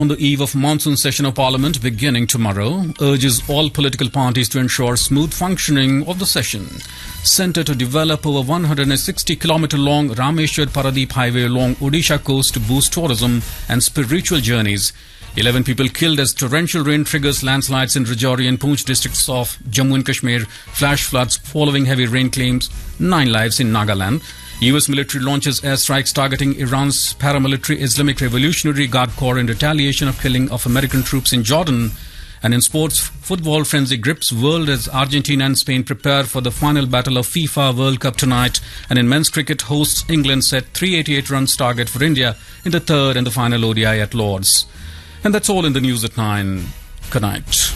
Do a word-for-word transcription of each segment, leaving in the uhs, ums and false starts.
On the eve of monsoon session of Parliament beginning tomorrow, urges all political parties to ensure smooth functioning of the session. Centre to develop over one hundred sixty kilometre long Rameshwar-Paradeep highway along Odisha coast to boost tourism and spiritual journeys. eleven people killed as torrential rain triggers landslides in Rajouri and Poonch districts of Jammu and Kashmir. Flash floods following heavy rain claims nine lives in Nagaland. U S military launches airstrikes targeting Iran's paramilitary Islamic Revolutionary Guard Corps in retaliation of killing of American troops in Jordan. And in sports, football frenzy grips world as Argentina and Spain prepare for the final battle of FIFA World Cup tonight. And in men's cricket, hosts England set three hundred eighty-eight runs target for India in the third and the final O D I at Lord's. And that's all in the news at nine. Good night.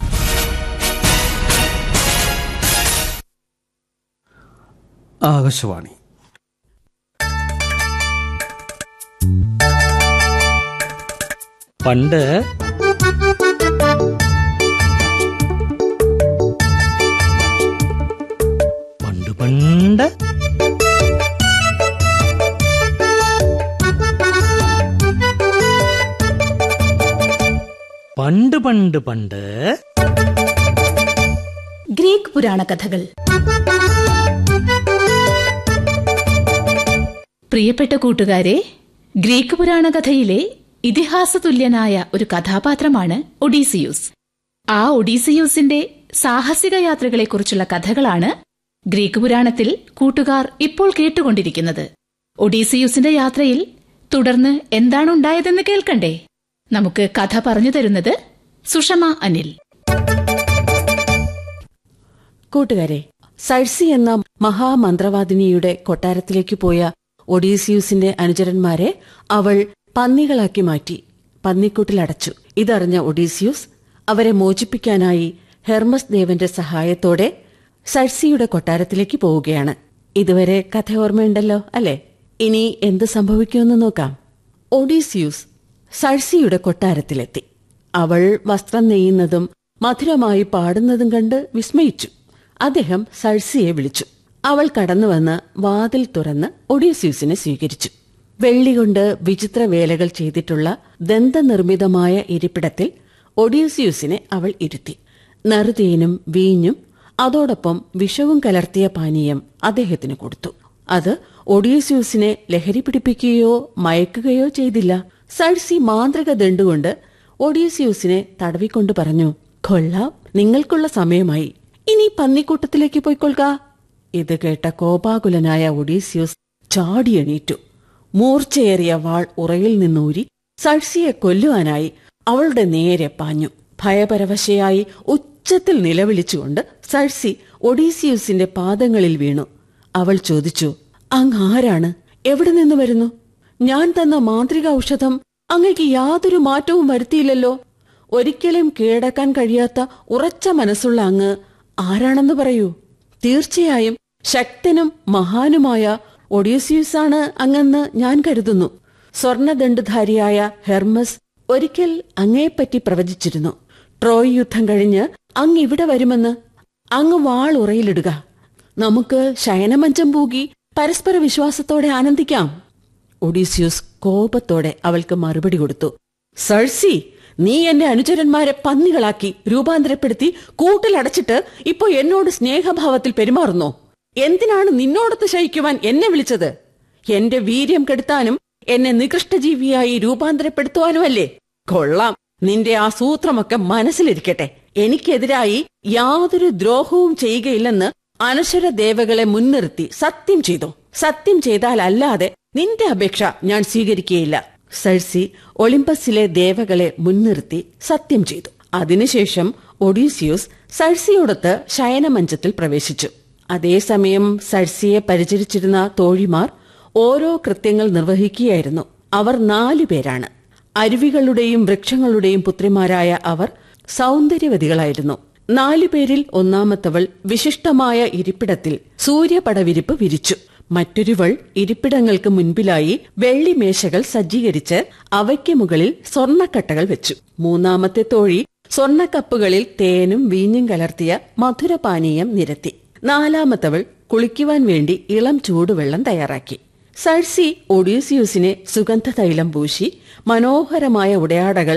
Akashvani. പണ്ട് പണ്ട് പണ്ട് പണ്ട് പണ്ട് പണ്ട് Greek പുരാണ കഥകൾ. പ്രിയപ്പെട്ട കൂട്ടുകാരെ, ഗ്രീക്ക് പുരാണ കഥയിലെ ഇതിഹാസതുല്യനായ ഒരു കഥാപാത്രമാണ് ഒഡീസിയൂസ്. ആ ഒഡീസിയൂസിന്റെ സാഹസിക യാത്രകളെക്കുറിച്ചുള്ള കഥകളാണ് ഗ്രീക്ക് പുരാണത്തിൽ കൂട്ടുകാർ ഇപ്പോൾ കേട്ടുകൊണ്ടിരിക്കുന്നത്. ഒഡീസിയൂസിന്റെ യാത്രയിൽ തുടർന്ന് എന്താണുണ്ടായതെന്ന് കേൾക്കണ്ടേ? നമുക്ക് കഥ പറഞ്ഞു തരുന്നത് സുഷമ അനിൽ. കൂട്ടുകാരെ, സൈഴ്സി എന്ന മഹാമന്ത്രവാദിനിയുടെ കൊട്ടാരത്തിലേക്ക് പോയ ഒഡീസിയൂസിന്റെ അനുചരന്മാരെ അവൾ പന്നികളാക്കി മാറ്റി പന്നിക്കൂട്ടിലടച്ചു. ഇതറിഞ്ഞ ഒഡീസിയൂസ് അവരെ മോചിപ്പിക്കാനായി ഹെർമസ് ദേവന്റെ സഹായത്തോടെ സൈഴ്സിയുടെ കൊട്ടാരത്തിലേക്ക് പോവുകയാണ്. ഇതുവരെ കഥ ഓർമ്മയുണ്ടല്ലോ അല്ലെ? ഇനി എന്ത് സംഭവിക്കുമെന്ന് നോക്കാം. ഒഡീസിയൂസ് സൈഴ്സിയുടെ കൊട്ടാരത്തിലെത്തി. അവൾ വസ്ത്രം നെയ്യുന്നതും മധുരമായി പാടുന്നതും കണ്ട് വിസ്മയിച്ചു. അദ്ദേഹം സൈഴ്സിയെ വിളിച്ചു. അവൾ കടന്നുവന്ന് വാതിൽ തുറന്ന് ഒഡീസിയൂസിനെ സ്വീകരിച്ചു. വെള്ളികൊണ്ട് വിചിത്ര വേലകൾ ചെയ്തിട്ടുള്ള ദന്തനിർമ്മിതമായ ഇരിപ്പിടത്തിൽ ഒഡീസിയൂസിനെ അവൾ ഇരുത്തി. നറുതേനും വീഞ്ഞും അതോടൊപ്പം വിഷവും കലർത്തിയ പാനീയം അദ്ദേഹത്തിന് കൊടുത്തു. അത് ഒഡീസിയൂസിനെ ലഹരി പിടിപ്പിക്കുകയോ മയക്കുകയോ ചെയ്തില്ല. സൈഴ്സി മാന്ത്രിക ദണ്ടുകൊണ്ട് ഒഡീസിയൂസിനെ തടവിക്കൊണ്ട് പറഞ്ഞു, കൊള്ളാം, നിങ്ങൾക്കുള്ള സമയമായി. ഇനി പന്നിക്കൂട്ടത്തിലേക്ക് പോയിക്കൊള്ളുക. ഇത് കേട്ട കോപാകുലനായ ഒഡീസിയൂസ് ചാടിയെണീറ്റു. മൂർച്ചയേറിയ വാൾ ഉറയിൽ നിന്നൂരി സൈഴ്സിയെ കൊല്ലുവാനായി അവളുടെ നേരെ പാഞ്ഞു. ഭയപരവശയായി ഉച്ചത്തിൽ നിലവിളിച്ചുകൊണ്ട് സൈഴ്സി ഒഡീസിയൂസിന്റെ പാദങ്ങളിൽ വീണു. അവൾ ചോദിച്ചു, അങ്ങ് ആരാണ്? എവിടെ നിന്ന് വരുന്നു? ഞാൻ തന്ന മാന്ത്രിക ഔഷധം അങ്ങയ്ക്ക് യാതൊരു മാറ്റവും വരുത്തിയില്ലല്ലോ. ഒരിക്കലും കീഴടക്കാൻ കഴിയാത്ത ഉറച്ച മനസ്സുള്ള അങ്ങ് ആരാണെന്ന് പറയൂ. തീർച്ചയായും ശക്തനും മഹാനുമായ ഒഡീസിയൂസാണ് അങ്ങെന്ന് ഞാൻ കരുതുന്നു. സ്വർണദണ്ഡുധാരിയായ ഹെർമസ് ഒരിക്കൽ അങ്ങയെപ്പറ്റി പ്രവചിച്ചിരുന്നു. ട്രോയ് യുദ്ധം കഴിഞ്ഞ് അങ്ങ് ഇവിടെ വരുമെന്ന്. അങ്ങ് വാൾ ഉറയിലിടുക. നമുക്ക് ശയനമഞ്ചം പൂകി പരസ്പര വിശ്വാസത്തോടെ ആനന്ദിക്കാം. ഒഡീസിയൂസ് കോപത്തോടെ അവൾക്ക് മറുപടി കൊടുത്തു. സൈഴ്സി, നീ എന്റെ അനുചരന്മാരെ പന്നികളാക്കി രൂപാന്തരപ്പെടുത്തി കൂട്ടിലടച്ചിട്ട് ഇപ്പോ എന്നോട് സ്നേഹഭാവത്തിൽ പെരുമാറുന്നോ? എന്തിനാണ് നിന്നോടൊത്ത് ശയിക്കുവാൻ എന്നെ വിളിച്ചത്? എന്റെ വീര്യം കെടുത്താനും എന്നെ നികൃഷ്ടജീവിയായി രൂപാന്തരപ്പെടുത്തുവാനുമല്ലേ? കൊള്ളാം, നിന്റെ ആ സൂത്രമൊക്കെ മനസ്സിലിരിക്കട്ടെ. എനിക്കെതിരായി യാതൊരു ദ്രോഹവും ചെയ്യുകയില്ലെന്ന് അനശ്വര ദേവകളെ മുൻനിർത്തി സത്യം ചെയ്തു. സത്യം ചെയ്താൽ അല്ലാതെ നിന്റെ അപേക്ഷ ഞാൻ സ്വീകരിക്കുകയില്ല. സൈഴ്സി ഒളിമ്പസിലെ ദേവകളെ മുൻനിർത്തി സത്യം ചെയ്തു. അതിനുശേഷം ഒഡീസിയൂസ് സൈഴ്സിയോടൊത്ത് ശയനമഞ്ചത്തിൽ പ്രവേശിച്ചു. അതേസമയം സൈഴ്സിയെ പരിചരിച്ചിരുന്ന തോഴിമാർ ഓരോ കൃത്യങ്ങൾ നിർവഹിക്കുകയായിരുന്നു. അവർ നാലുപേരാണ്. അരുവികളുടെയും വൃക്ഷങ്ങളുടെയും പുത്രിമാരായ അവർ സൗന്ദര്യവതികളായിരുന്നു. നാലുപേരിൽ ഒന്നാമത്തവൾ വിശിഷ്ടമായ ഇരിപ്പിടത്തിൽ സൂര്യപടവിരിപ്പ് വിരിച്ചു. മറ്റൊരുവൾ ഇരിപ്പിടങ്ങൾക്ക് മുൻപിലായി വെള്ളിമേശകൾ സജ്ജീകരിച്ച് അവയ്ക്ക് മുകളിൽ സ്വർണ്ണക്കട്ടകൾ വെച്ചു. മൂന്നാമത്തെ തോഴി സ്വർണ്ണക്കപ്പുകളിൽ തേനും വീഞ്ഞും കലർത്തിയ മധുരപാനീയം നിരത്തി. നാലാമത്തവൾ കുളിക്കുവാൻ വേണ്ടി ഇളം ചൂടുവെള്ളം തയ്യാറാക്കി. സൈഴ്സി ഒഡീസിയൂസിനെ സുഗന്ധതൈലം പൂശി മനോഹരമായ ഉടയാടകൾ